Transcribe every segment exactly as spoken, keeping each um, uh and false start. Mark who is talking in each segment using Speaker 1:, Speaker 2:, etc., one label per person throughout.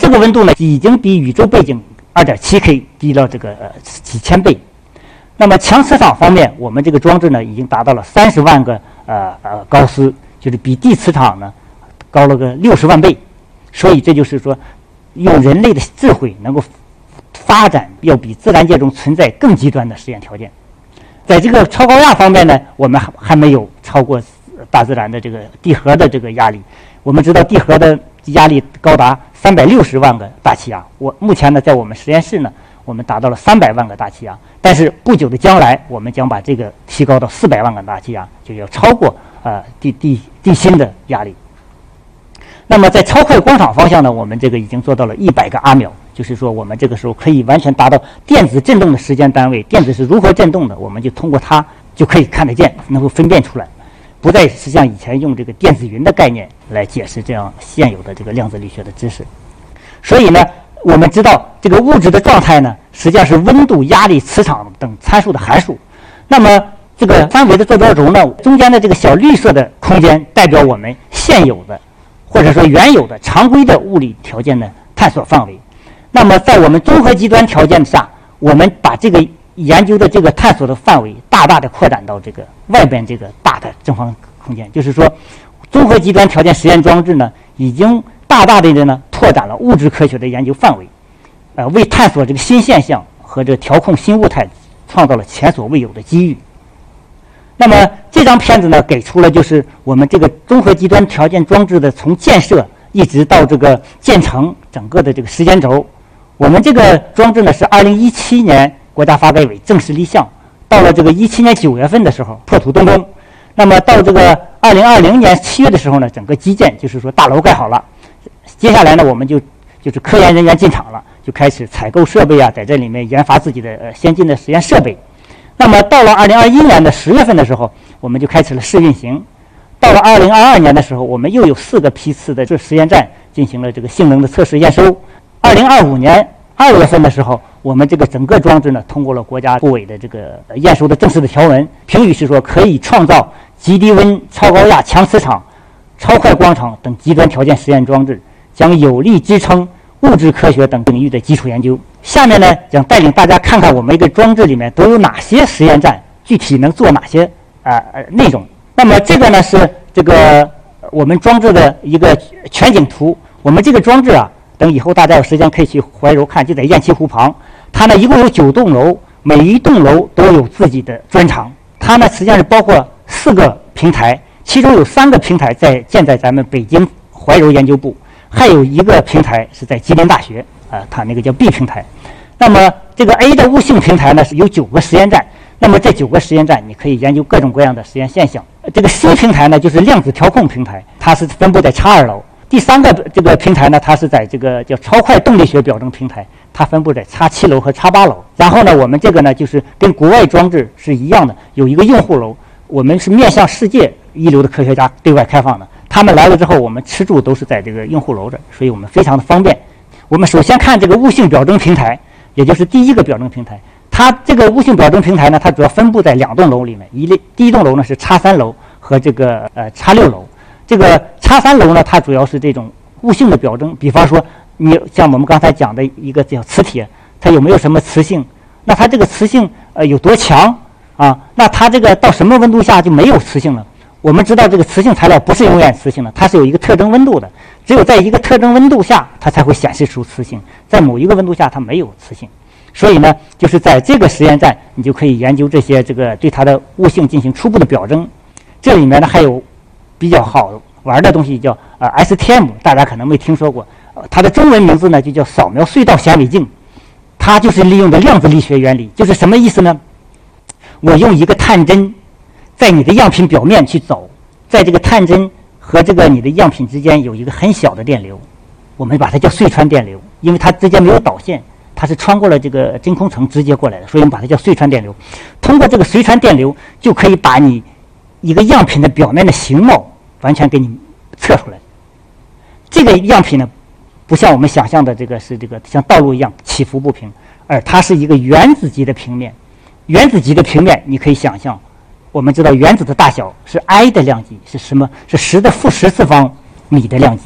Speaker 1: 这个温度呢，已经比宇宙背景 二点七 K 低了这个、呃、几千倍。那么强磁场方面，我们这个装置呢，已经达到了三十万个呃呃高斯，就是比地磁场呢高了个六十万倍。所以这就是说，用人类的智慧能够发展要比自然界中存在更极端的实验条件。在这个超高压方面呢，我们还还没有超过大自然的这个地核的这个压力。我们知道地核的压力高达三百六十万个大气压，我目前呢在我们实验室呢，我们达到了三百万个大气压，但是不久的将来，我们将把这个提高到四百万个大气压，就要超过呃地地地心的压力。那么在超快光场方向呢，我们这个已经做到了一百个阿秒，就是说我们这个时候可以完全达到电子振动的时间单位，电子是如何振动的，我们就通过它就可以看得见，能够分辨出来，不再是像以前用这个电子云的概念来解释这样现有的这个量子力学的知识。所以呢，我们知道这个物质的状态呢，实际上是温度、压力、磁场等参数的函数。那么这个三维的坐标轴呢，中间的这个小绿色的空间代表我们现有的或者说原有的常规的物理条件的探索范围。那么在我们综合极端条件下，我们把这个研究的这个探索的范围大大的扩展到这个外边这个大的正方空间，就是说综合极端条件实验装置呢，已经大大的呢拓展了物质科学的研究范围，呃，为探索这个新现象和这个调控新物态创造了前所未有的机遇。那么这张片子呢，给出了就是我们这个综合极端条件装置的从建设一直到这个建成整个的这个时间轴。我们这个装置呢是二零一七年国家发改委正式立项，到了这个一七年九月份的时候破土动工。那么到这个二零二零年七月的时候呢，整个基建就是说大楼盖好了。接下来呢，我们就就是科研人员进场了，就开始采购设备啊，在这里面研发自己的呃先进的实验设备。那么到了二零二一年的十月份的时候，我们就开始了试运行。到了二零二二年的时候，我们又有四个批次的这实验站进行了这个性能的测试验收。二零二五年二月份的时候，我们这个整个装置呢通过了国家部委的这个验收的正式的条文，评语是说可以创造极低温、超高压、强磁场、超快光场等极端条件实验装置，将有力支撑物质科学等领域的基础研究。下面呢，将带领大家看看我们一个装置里面都有哪些实验站，具体能做哪些呃呃内容。那么这个呢是这个我们装置的一个全景图。我们这个装置啊，等以后大家有时间可以去怀柔看，就在雁栖湖旁。它呢一共有九栋楼，每一栋楼都有自己的专长。它呢实际上是包括四个平台，其中有三个平台在建在咱们北京怀柔研究部，还有一个平台是在吉林大学啊、呃，它那个叫 B 平台。那么这个 A 的物性平台呢是有九个实验站，那么这九个实验站你可以研究各种各样的实验现象。这个 C 平台呢就是量子调控平台，它是分布在叉二楼。第三个这个平台呢，它是在这个叫超快动力学表征平台，它分布在叉七楼和叉八楼。然后呢，我们这个呢就是跟国外装置是一样的，有一个用户楼，我们是面向世界一流的科学家对外开放的。他们来了之后，我们吃住都是在这个用户楼这，所以我们非常的方便。我们首先看这个物性表征平台，也就是第一个表征平台。它这个物性表征平台呢，它主要分布在两栋楼里面，一类第一栋楼呢是叉三楼和这个呃叉六楼。这个叉三楼呢，它主要是这种物性的表征，比方说你像我们刚才讲的一个叫磁铁，它有没有什么磁性？那它这个磁性呃有多强啊？那它这个到什么温度下就没有磁性了？我们知道这个磁性材料不是永远磁性的，它是有一个特征温度的，只有在一个特征温度下，它才会显示出磁性，在某一个温度下它没有磁性。所以呢，就是在这个实验站，你就可以研究这些这个对它的物性进行初步的表征。这里面呢还有比较好玩的东西叫呃 S T M， 大家可能没听说过，呃，它的中文名字呢就叫扫描隧道显微镜，它就是利用的量子力学原理。就是什么意思呢？我用一个探针在你的样品表面去走，在这个探针和这个你的样品之间有一个很小的电流，我们把它叫隧穿电流，因为它之间没有导线，它是穿过了这个真空层直接过来的，所以我们把它叫隧穿电流。通过这个隧穿电流，就可以把你一个样品的表面的形貌完全给你测出来。这个样品呢，不像我们想象的这个是这个像道路一样起伏不平，而它是一个原子级的平面。原子级的平面，你可以想象，我们知道原子的大小是 I 的量级，是什么？是十的负十次方米的量级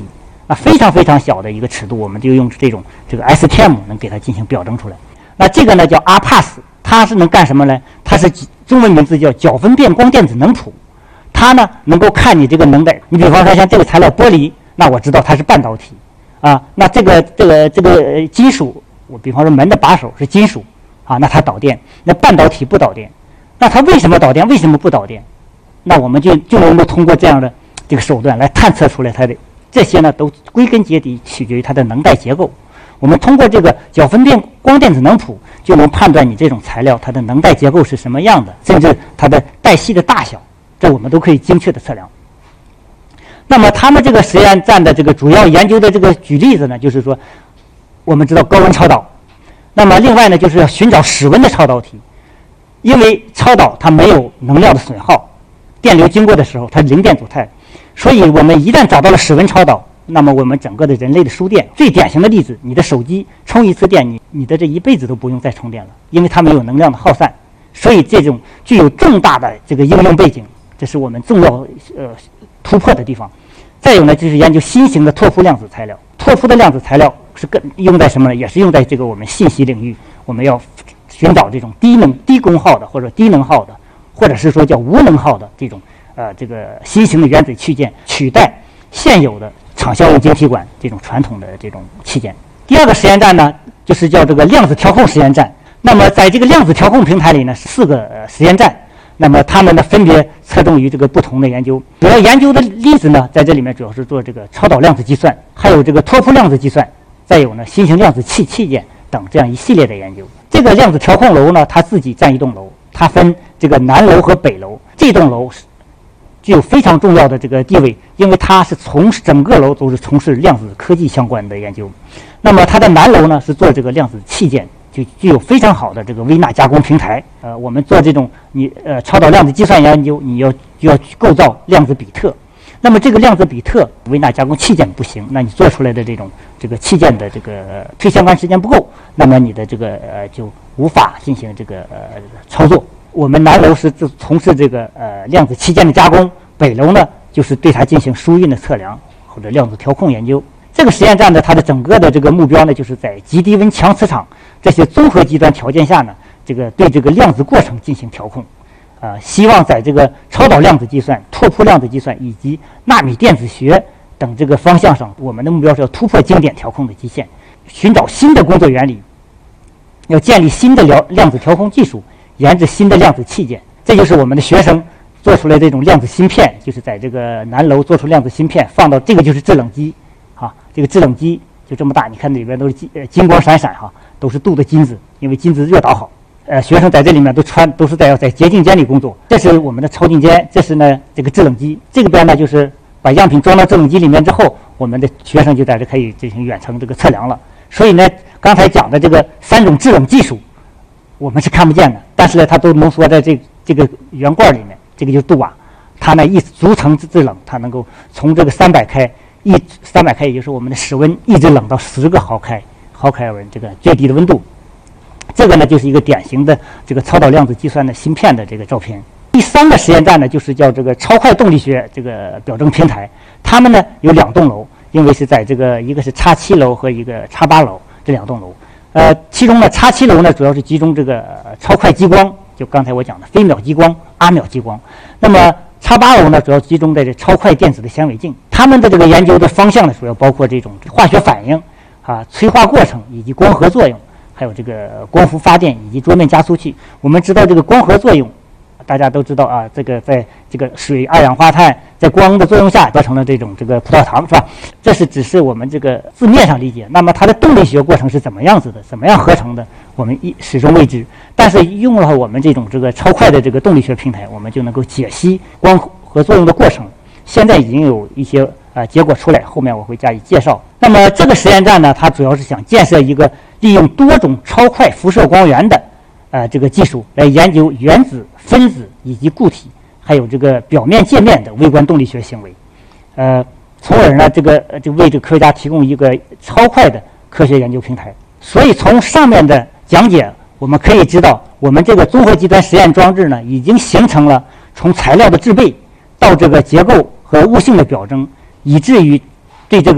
Speaker 1: 啊，非常非常小的一个尺度，我们就用这种这个 S T M 能给它进行表征出来。那这个呢叫 R P A S， 它是能干什么呢？它是中文名字叫角分辨光电子能谱，它呢能够看你这个能带，你比方说像这个材料玻璃，那我知道它是半导体啊，那这个这个这个金属，我比方说门的把手是金属啊，那它导电，那半导体不导电，那它为什么导电？为什么不导电？那我们就就能够通过这样的这个手段来探测出来它的这些呢，都归根结底取决于它的能带结构。我们通过这个角分辨光电子能谱，就能判断你这种材料它的能带结构是什么样的，甚至它的带隙的大小，这我们都可以精确的测量。那么他们这个实验站的这个主要研究的这个举例子呢，就是说，我们知道高温超导，那么另外呢，就是要寻找室温的超导体，因为超导它没有能量的损耗，电流经过的时候它零电阻态，所以我们一旦找到了室温超导，那么我们整个的人类的输电，最典型的例子，你的手机充一次电，你你的这一辈子都不用再充电了，因为它没有能量的耗散。所以这种具有重大的这个应用背景，这是我们重要呃突破的地方。再有呢，就是研究新型的拓扑量子材料。拓扑的量子材料是更用在什么呢？也是用在这个我们信息领域，我们要寻找这种低能低功耗的或者低能耗的，或者是说叫无能耗的这种呃这个新型的原子器件，取代现有的场效应晶体管这种传统的这种器件。第二个实验站呢，就是叫这个量子调控实验站。那么在这个量子调控平台里呢，四个呃实验站，那么它们呢分别侧重于这个不同的研究。主要研究的例子呢，在这里面主要是做这个超导量子计算，还有这个拓扑量子计算，再有呢新型量子器器件等这样一系列的研究。这个量子调控楼呢，它自己占一栋楼，它分这个南楼和北楼。这栋楼是具有非常重要的这个地位，因为它是从整个楼都是从事量子科技相关的研究。那么它的南楼呢是做这个量子器件，就具有非常好的这个微纳加工平台。呃，我们做这种你呃超导量子计算研究，你要就要构造量子比特。那么这个量子比特微纳加工器件不行，那你做出来的这种这个器件的这个、呃、推相干时间不够，那么你的这个呃就无法进行这个呃操作。我们南楼是从事这个呃量子器件的加工，北楼呢就是对它进行输运的测量或者量子调控研究。这个实验站呢，它的整个的这个目标呢，就是在极低温强磁场这些综合极端条件下呢，这个对这个量子过程进行调控，呃，希望在这个超导量子计算、拓扑量子计算以及纳米电子学等这个方向上，我们的目标是要突破经典调控的极限，寻找新的工作原理，要建立新的量量子调控技术，研制新的量子器件。这就是我们的学生做出来这种量子芯片，就是在这个南楼做出量子芯片，放到这个就是制冷机，啊，这个制冷机就这么大，你看里边都是金呃金光闪闪哈、啊，都是镀的金子，因为金子热导好。呃，学生在这里面都穿都是在要在洁净间里工作。这是我们的超净间，这是呢这个制冷机，这个边呢就是把样品装到制冷机里面之后，我们的学生就在这可以进行远程这个测量了。所以呢，刚才讲的这个三种制冷技术，我们是看不见的，但是呢，它都浓缩在这这个圆罐里面。这个就是度瓦，它呢一逐层制冷，它能够从这个三百开一三百开，也就是我们的室温，一直冷到十个毫开毫开尔文这个最低的温度。这个呢就是一个典型的这个超导量子计算的芯片的这个照片。第三个实验站呢，就是叫这个超快动力学这个表征平台，它们呢有两栋楼，因为是在这个一个是叉七楼和一个叉八楼这两栋楼。呃，其中呢叉七楼呢主要是集中这个、呃、超快激光，就刚才我讲的飞秒激光、阿秒激光。那么叉八楼呢主要集中在这超快电子的显微镜，它们的这个研究的方向呢主要包括这种化学反应啊、催化过程以及光合作用，还有这个光伏发电以及桌面加速器。我们知道这个光合作用，大家都知道啊，这个在这个水、二氧化碳在光的作用下合成了这种这个葡萄糖，是吧？这是只是我们这个字面上理解。那么它的动力学过程是怎么样子的，怎么样合成的，我们一始终未知。但是用了我们这种这个超快的这个动力学平台，我们就能够解析光合作用的过程。现在已经有一些呃结果出来，后面我会加以介绍。那么这个实验站呢，它主要是想建设一个利用多种超快辐射光源的呃这个技术来研究原子、分子以及固体，还有这个表面界面的微观动力学行为，呃，从而呢这个就为这个科学家提供一个超快的科学研究平台。所以从上面的讲解，我们可以知道，我们这个综合极端实验装置呢，已经形成了从材料的制备到这个结构和物性的表征，以至于对这个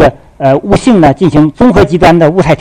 Speaker 1: 呃物性呢进行综合极端的物态调